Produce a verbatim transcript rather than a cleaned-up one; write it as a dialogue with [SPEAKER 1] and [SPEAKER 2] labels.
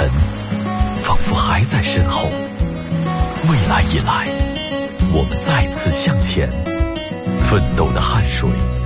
[SPEAKER 1] 尘仿佛还在身后，未来已来，我们再次向前，奋斗的汗水